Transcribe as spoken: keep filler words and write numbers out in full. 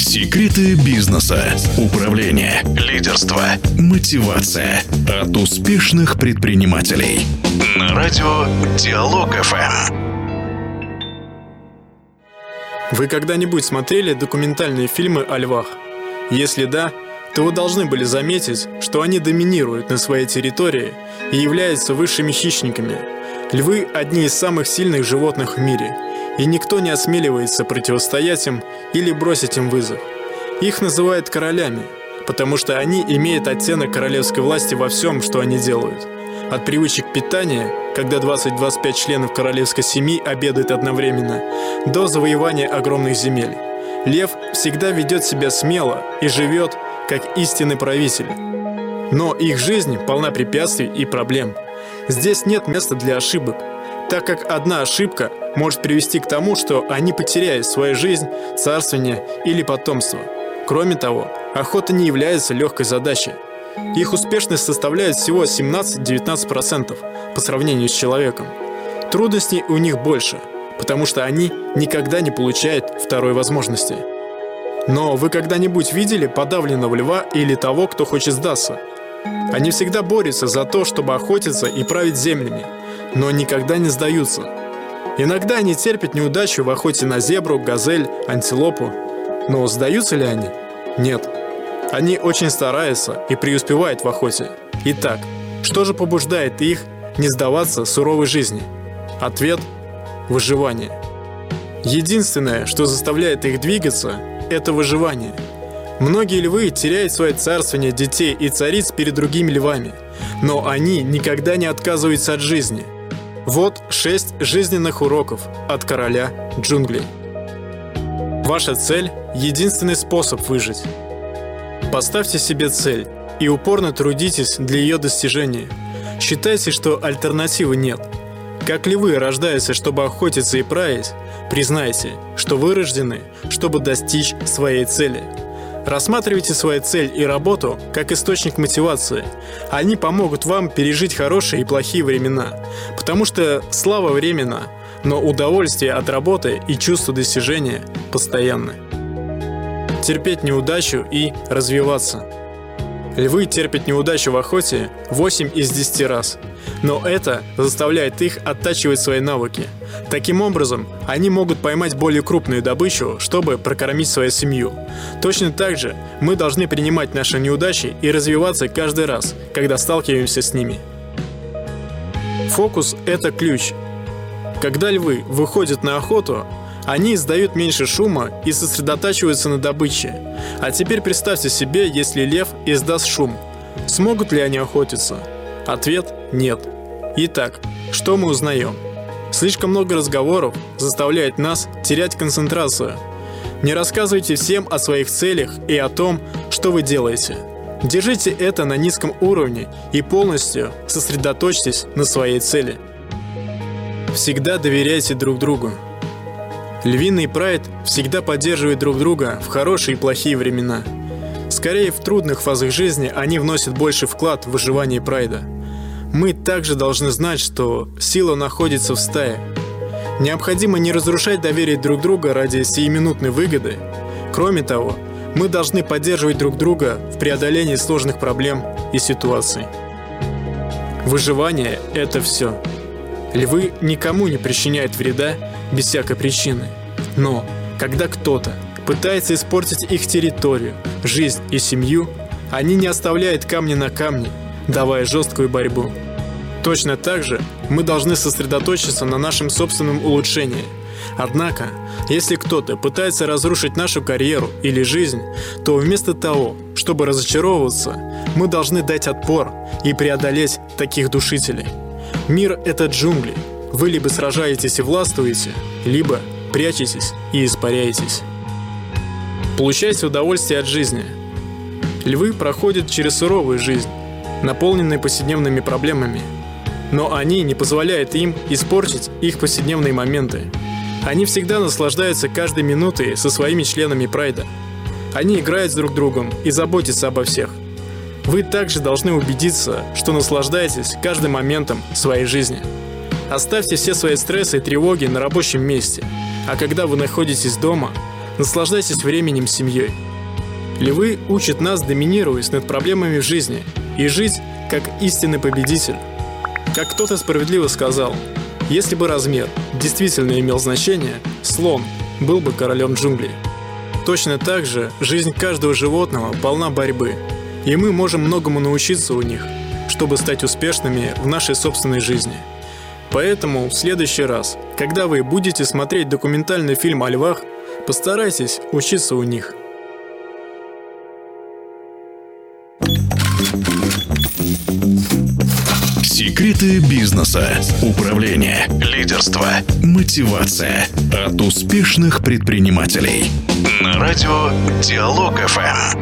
Секреты бизнеса, управления, лидерства, мотивация от успешных предпринимателей. На радио Диалог эф эм. Вы когда-нибудь смотрели документальные фильмы о львах? Если да, то вы должны были заметить, что они доминируют на своей территории и являются высшими хищниками. Львы – одни из самых сильных животных в мире, и никто не осмеливается противостоять им или бросить им вызов. Их называют королями, потому что они имеют оттенок королевской власти во всем, что они делают. От привычек питания, когда двадцать-двадцать пять членов королевской семьи обедают одновременно, до завоевания огромных земель. Лев всегда ведет себя смело и живет как истинный правитель. Но их жизнь полна препятствий и проблем. Здесь нет места для ошибок, так как одна ошибка может привести к тому, что они потеряют свою жизнь, царствование или потомство. Кроме того, охота не является легкой задачей. Их успешность составляет всего семнадцать-девятнадцать процентов по сравнению с человеком. Трудностей у них больше, потому что они никогда не получают второй возможности. Но вы когда-нибудь видели подавленного льва или того, кто хочет сдаться? Они всегда борются за то, чтобы охотиться и править землями, но никогда не сдаются. Иногда они терпят неудачу в охоте на зебру, газель, антилопу. Но сдаются ли они? Нет. Они очень стараются и преуспевают в охоте. Итак, что же побуждает их не сдаваться суровой жизни? Ответ – выживание. Единственное, что заставляет их двигаться – это выживание. Многие львы теряют свое царствование детей и цариц перед другими львами, но они никогда не отказываются от жизни. Вот шесть жизненных уроков от короля джунглей. Ваша цель – единственный способ выжить. Поставьте себе цель и упорно трудитесь для ее достижения. Считайте, что альтернативы нет. Как львы рождаются, чтобы охотиться и править, признайте, что вы рождены, чтобы достичь своей цели. Рассматривайте свою цель и работу как источник мотивации. Они помогут вам пережить хорошие и плохие времена, потому что слава временна, но удовольствие от работы и чувство достижения постоянны. Терпеть неудачу и развиваться. Львы терпят неудачу в охоте восемь из десяти раз, но это заставляет их оттачивать свои навыки. Таким образом, они могут поймать более крупную добычу, чтобы прокормить свою семью. Точно так же мы должны принимать наши неудачи и развиваться каждый раз, когда сталкиваемся с ними. Фокус – это ключ. Когда львы выходят на охоту, они издают меньше шума и сосредотачиваются на добыче. А теперь представьте себе, если лев издаст шум. Смогут ли они охотиться? Ответ – нет. Итак, что мы узнаем? Слишком много разговоров заставляет нас терять концентрацию. Не рассказывайте всем о своих целях и о том, что вы делаете. Держите это на низком уровне и полностью сосредоточьтесь на своей цели. Всегда доверяйте друг другу. Львиный прайд всегда поддерживает друг друга в хорошие и плохие времена. Скорее, в трудных фазах жизни они вносят больший вклад в выживание прайда. Мы также должны знать, что сила находится в стае. Необходимо не разрушать доверие друг друга ради сиюминутной выгоды. Кроме того, мы должны поддерживать друг друга в преодолении сложных проблем и ситуаций. Выживание – это все. Львы никому не причиняют вреда без всякой причины. Но когда кто-то пытается испортить их территорию, жизнь и семью, они не оставляют камня на камне, давая жесткую борьбу. Точно так же мы должны сосредоточиться на нашем собственном улучшении. Однако, если кто-то пытается разрушить нашу карьеру или жизнь, то вместо того, чтобы разочаровываться, мы должны дать отпор и преодолеть таких душителей. Мир – это джунгли. Вы либо сражаетесь и властвуете, либо прячетесь и испаряетесь. Получайте удовольствие от жизни. Львы проходят через суровую жизнь, наполненную повседневными проблемами, но они не позволяют им испортить их повседневные моменты. Они всегда наслаждаются каждой минутой со своими членами прайда. Они играют с друг другом и заботятся обо всех. Вы также должны убедиться, что наслаждаетесь каждым моментом своей жизни. Оставьте все свои стрессы и тревоги на рабочем месте, а когда вы находитесь дома, Наслаждайтесь временем с семьей. Львы учат нас доминировать над проблемами в жизни и жить как истинный победитель. Как кто-то справедливо сказал, если бы размер действительно имел значение, слон был бы королем джунглей. Точно так же жизнь каждого животного полна борьбы, и мы можем многому научиться у них, чтобы стать успешными в нашей собственной жизни. Поэтому в следующий раз, когда вы будете смотреть документальный фильм о львах, постарайтесь учиться у них. Секреты бизнеса, управления, лидерства, мотивация от успешных предпринимателей. На радио Диалог эф эм.